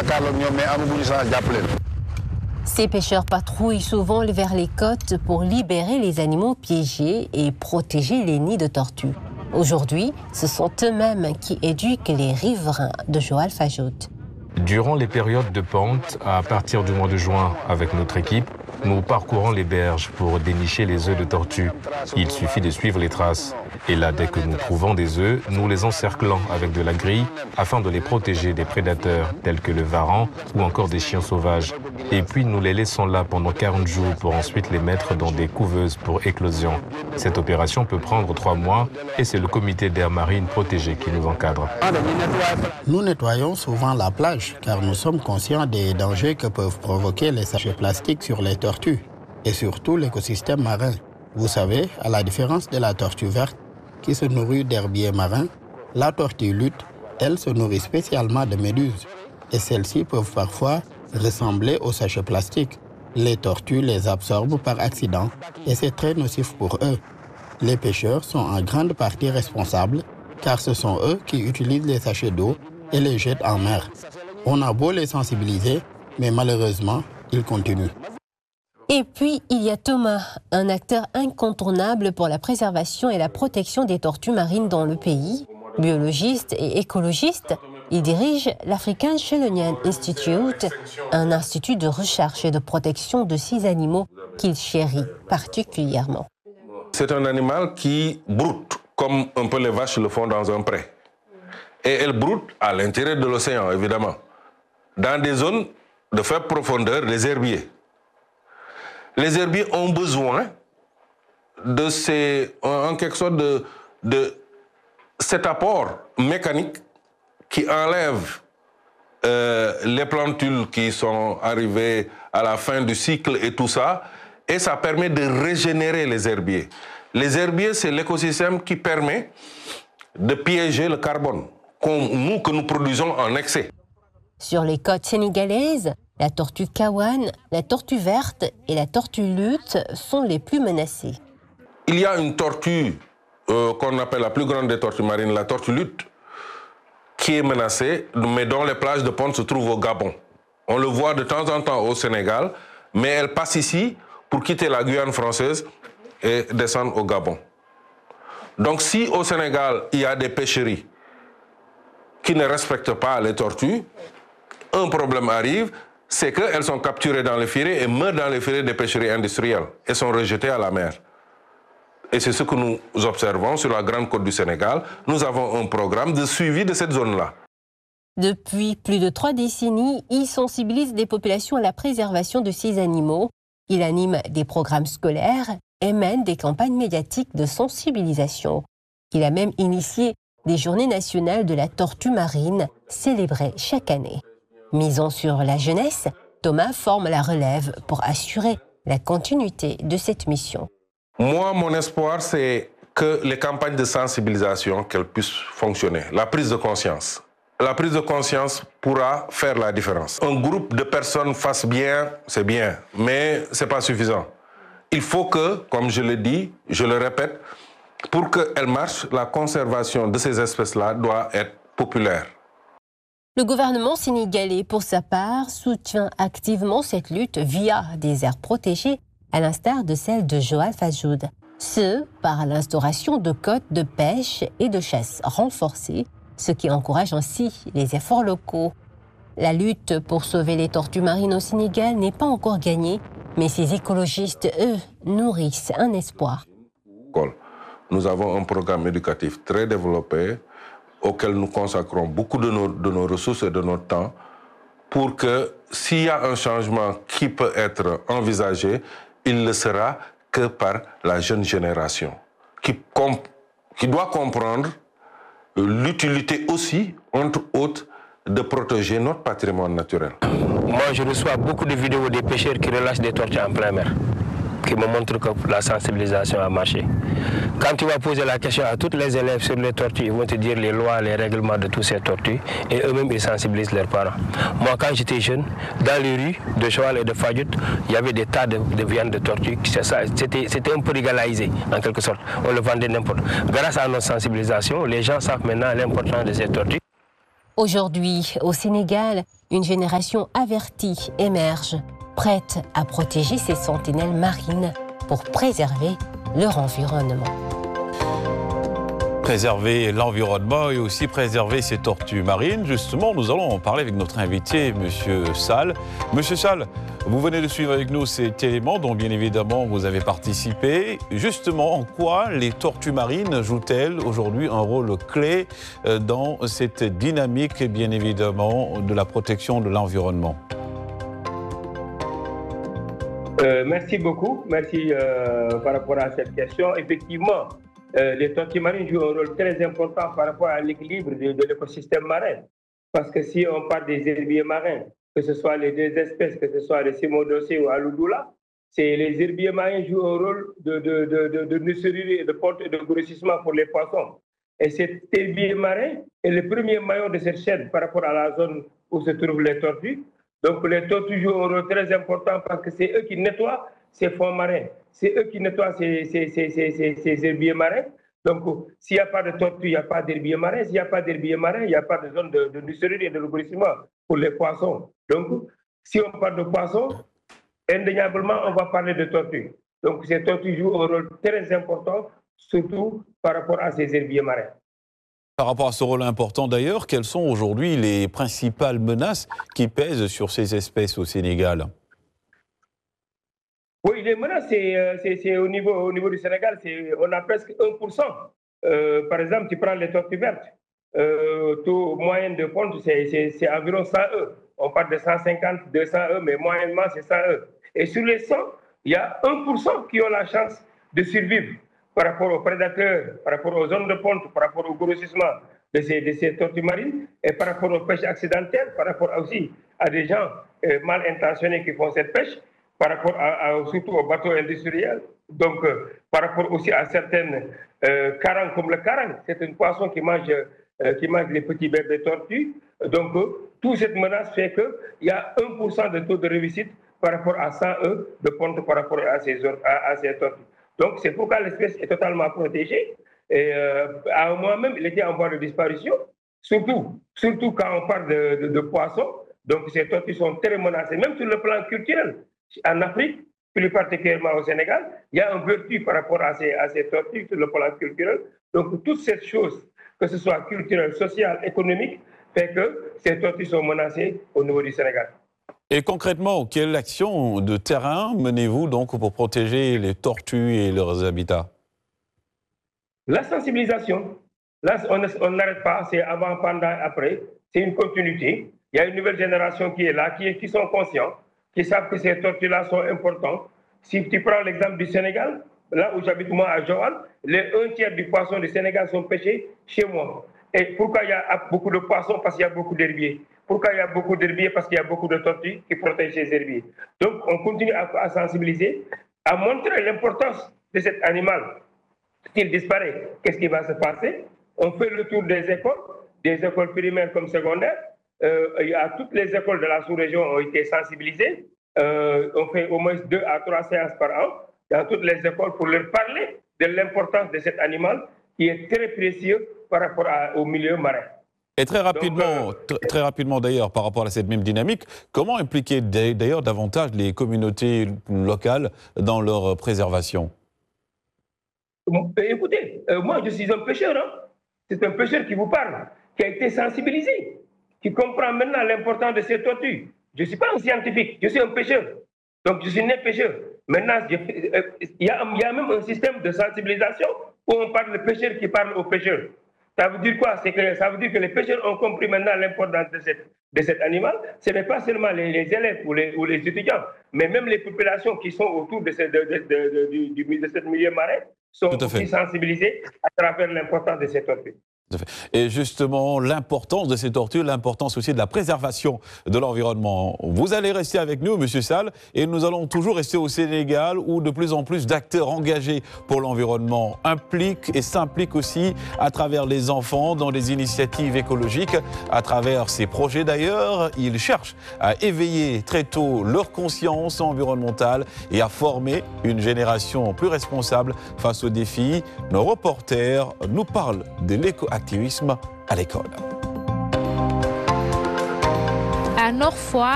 Ces pêcheurs patrouillent souvent vers les côtes pour libérer les animaux piégés et protéger les nids de tortues. Aujourd'hui, ce sont eux-mêmes qui éduquent les riverains de Joal Fadjoud. Durant les périodes de pente, à partir du mois de juin, avec notre équipe, nous parcourons les berges pour dénicher les œufs de tortue. Il suffit de suivre les traces. Et là, dès que nous trouvons des œufs, nous les encerclons avec de la grille afin de les protéger des prédateurs tels que le varan ou encore des chiens sauvages. Et puis nous les laissons là pendant 40 jours pour ensuite les mettre dans des couveuses pour éclosion. Cette opération peut prendre 3 mois et c'est le comité d'air marine protégé qui nous encadre. Nous nettoyons souvent la plage car nous sommes conscients des dangers que peuvent provoquer les sachets plastiques sur les tortues et surtout l'écosystème marin. Vous savez, à la différence de la tortue verte qui se nourrit d'herbiers marins, la tortue lutte, elle se nourrit spécialement de méduses et celles-ci peuvent parfois ressembler aux sachets plastiques. Les tortues les absorbent par accident et c'est très nocif pour eux. Les pêcheurs sont en grande partie responsables car ce sont eux qui utilisent les sachets d'eau et les jettent en mer. On a beau les sensibiliser, mais malheureusement, ils continuent. Et puis, il y a Thomas, un acteur incontournable pour la préservation et la protection des tortues marines dans le pays. Biologiste et écologiste, il dirige l'African Chelonian Institute, un institut de recherche et de protection de ces animaux qu'il chérit particulièrement. C'est un animal qui broute, comme un peu les vaches le font dans un pré. Et elles broutent à l'intérieur de l'océan, évidemment, dans des zones de faible profondeur, les herbiers. Les herbiers ont besoin de en quelque sorte de cet apport mécanique qui enlève les plantules qui sont arrivées à la fin du cycle et tout ça, et ça permet de régénérer les herbiers. Les herbiers, c'est l'écosystème qui permet de piéger le carbone, que nous produisons en excès. Sur les côtes sénégalaises, la tortue kawan, la tortue verte et la tortue lutte sont les plus menacées. Il y a une tortue qu'on appelle la plus grande des tortues marines, la tortue lutte, qui est menacée, mais dont les plages de ponte se trouvent au Gabon. On le voit de temps en temps au Sénégal, mais elle passe ici pour quitter la Guyane française et descendre au Gabon. Donc si au Sénégal, il y a des pêcheries qui ne respectent pas les tortues, un problème arrive, c'est qu'elles sont capturées dans les filets et meurent dans les filets des pêcheries industrielles et sont rejetées à la mer. Et c'est ce que nous observons sur la Grande Côte du Sénégal. Nous avons un programme de suivi de cette zone-là. Depuis plus de 3 décennies, il sensibilise des populations à la préservation de ces animaux. Il anime des programmes scolaires et mène des campagnes médiatiques de sensibilisation. Il a même initié des journées nationales de la tortue marine, célébrées chaque année. Misant sur la jeunesse, Thomas forme la relève pour assurer la continuité de cette mission. Moi, mon espoir, c'est que les campagnes de sensibilisation, qu'elles puissent fonctionner. La prise de conscience. La prise de conscience pourra faire la différence. Un groupe de personnes fasse bien, c'est bien, mais ce n'est pas suffisant. Il faut que, comme je le dis, je le répète, pour qu'elle marche, la conservation de ces espèces-là doit être populaire. Le gouvernement sénégalais, pour sa part, soutient activement cette lutte via des aires protégées, à l'instar de celle de Joal Fadjoud. Ce, par l'instauration de quotas de pêche et de chasse renforcées, ce qui encourage ainsi les efforts locaux. La lutte pour sauver les tortues marines au Sénégal n'est pas encore gagnée, mais ces écologistes, eux, nourrissent un espoir. Nous avons un programme éducatif très développé auquel nous consacrons beaucoup de nos ressources et de notre temps pour que s'il y a un changement qui peut être envisagé, il ne sera que par la jeune génération qui doit comprendre l'utilité aussi, entre autres, de protéger notre patrimoine naturel. Moi, je reçois beaucoup de vidéos des pêcheurs qui relâchent des tortues en plein mer, qui me montrent que la sensibilisation a marché. Quand tu vas poser la question à tous les élèves sur les tortues, ils vont te dire les lois, les règlements de toutes ces tortues, et eux-mêmes, ils sensibilisent leurs parents. Moi, quand j'étais jeune, dans les rues de Joal et de Fadjoud, il y avait des tas de viande de tortue. C'était un peu légalisé, en quelque sorte. On le vendait n'importe. Grâce à notre sensibilisation, les gens savent maintenant l'importance de ces tortues. Aujourd'hui, au Sénégal, une génération avertie émerge, prête à protéger ces sentinelles marines pour préserver leur environnement. Préserver l'environnement et aussi préserver ces tortues marines. Justement, nous allons en parler avec notre invité, Monsieur Sall. Monsieur Sall, vous venez de suivre avec nous cet élément dont bien évidemment vous avez participé. Justement, en quoi les tortues marines jouent-elles aujourd'hui un rôle clé dans cette dynamique, bien évidemment, de la protection de l'environnement? Merci beaucoup. Merci par rapport à cette question. Effectivement, les tortues marines jouent un rôle très important par rapport à l'équilibre de l'écosystème marin. Parce que si on parle des herbiers marins, que ce soit les deux espèces, que ce soit les Cimodocées ou Aludula, les herbiers marins jouent un rôle de nurserie, de porte et de grossissement pour les poissons. Et cet herbier marin est le premier maillon de cette chaîne par rapport à la zone où se trouvent les tortues. Donc les tortues jouent un rôle très important parce que c'est eux qui nettoient ces fonds marins. C'est eux qui nettoient ces herbiers marins. Donc, s'il n'y a pas de tortues, il n'y a pas d'herbiers marins. S'il n'y a pas d'herbiers marins, il n'y a pas de zone de nurserie et de nourrissement pour les poissons. Donc, si on parle de poissons, indéniablement, on va parler de tortues. Donc, ces tortues jouent un rôle très important, surtout par rapport à ces herbiers marins. Par rapport à ce rôle important d'ailleurs, quelles sont aujourd'hui les principales menaces qui pèsent sur ces espèces au Sénégal? Oui, les menaces, c'est au niveau du Sénégal, on a presque 1%. Par exemple, tu prends les tortues vertes, taux moyen de ponte, c'est environ 100 E. On parle de 150, 200 E, mais moyennement, c'est 100 E. Et sur les 100, il y a 1% qui ont la chance de survivre par rapport aux prédateurs, par rapport aux zones de ponte, par rapport au grossissement de ces tortues marines et par rapport aux pêches accidentelles, par rapport aussi à des gens mal intentionnés qui font cette pêche, par rapport surtout aux bateaux industriels, donc par rapport aussi à certaines carangues comme le carangue, c'est un poisson qui mange les petits bébés tortues. Donc toute cette menace fait qu'il y a 1% de taux de réussite par rapport à 100 E de ponte par rapport à ces tortues. Donc c'est pourquoi l'espèce est totalement protégée. Et à un moment même, il était en voie de disparition, surtout quand on parle de poissons. Donc ces tortues sont très menacées, même sur le plan culturel. En Afrique, plus particulièrement au Sénégal, il y a un vertu par rapport à ces tortues sur le plan culturel. Donc, toutes ces choses, que ce soit culturel, social, économique, fait que ces tortues sont menacées au niveau du Sénégal. Et concrètement, quelle action de terrain menez-vous donc pour protéger les tortues et leurs habitats? La sensibilisation. Là, on n'arrête pas, c'est avant, pendant, après. C'est une continuité. Il y a une nouvelle génération qui est là, qui sont conscients, qui savent que ces tortues-là sont importantes. Si tu prends l'exemple du Sénégal, là où j'habite moi à Joal, les 1/3 du poisson du Sénégal sont pêchés chez moi. Et pourquoi il y a beaucoup de poissons? Parce qu'il y a beaucoup d'herbiers. Pourquoi il y a beaucoup d'herbiers? Parce qu'il y a beaucoup de tortues qui protègent ces herbiers. Donc on continue à sensibiliser, à montrer l'importance de cet animal. S'il disparaît, qu'est-ce qui va se passer? On fait le tour des écoles primaires comme secondaires. Toutes les écoles de la sous-région ont été sensibilisées. On fait au moins 2 à 3 séances par an dans toutes les écoles pour leur parler de l'importance de cet animal qui est très précieux par rapport au milieu marin. Et très rapidement d'ailleurs, par rapport à cette même dynamique, comment impliquer d'ailleurs davantage les communautés locales dans leur préservation? Écoutez, moi je suis un pêcheur. C'est un pêcheur qui vous parle, qui a été sensibilisé, qui comprend maintenant l'importance de ces tortues. Je ne suis pas un scientifique, je suis un pêcheur. Donc je suis né pêcheur. Maintenant, il y a même un système de sensibilisation où on parle de pêcheurs qui parlent aux pêcheurs. Ça veut dire quoi? Ça veut dire que les pêcheurs ont compris maintenant l'importance de cet animal. Ce n'est pas seulement les élèves ou les étudiants, mais même les populations qui sont autour de ce milieu marin sont aussi sensibilisées à travers l'importance de ces tortues. Et justement, l'importance de ces tortues, l'importance aussi de la préservation de l'environnement. Vous allez rester avec nous, Monsieur Sall, et nous allons toujours rester au Sénégal où de plus en plus d'acteurs engagés pour l'environnement impliquent et s'impliquent aussi à travers les enfants dans des initiatives écologiques. À travers ces projets d'ailleurs, ils cherchent à éveiller très tôt leur conscience environnementale et à former une génération plus responsable face aux défis. Nos reporters nous parlent de l'éco-activisme à l'école. à Nord Foire.